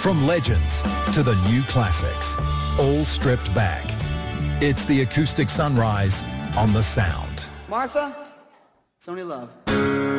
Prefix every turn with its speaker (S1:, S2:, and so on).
S1: From legends to the new classics, all stripped back. It's the Acoustic Sunrise on The Sound.
S2: Martha, Sony Love.